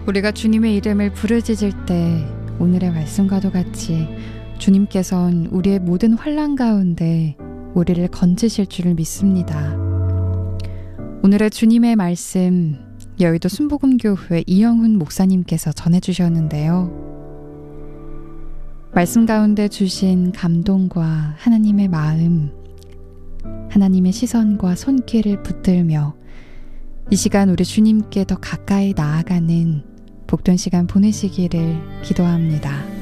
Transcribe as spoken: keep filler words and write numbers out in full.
우리가 주님의 이름을 부르짖을 때 오늘의 말씀과도 같이 주님께서는 우리의 모든 환난 가운데 우리를 건지실 줄을 믿습니다. 오늘의 주님의 말씀 여의도 순복음교회 이영훈 목사님께서 전해주셨는데요. 말씀 가운데 주신 감동과 하나님의 마음, 하나님의 시선과 손길을 붙들며 이 시간 우리 주님께 더 가까이 나아가는 복된 시간 보내시기를 기도합니다.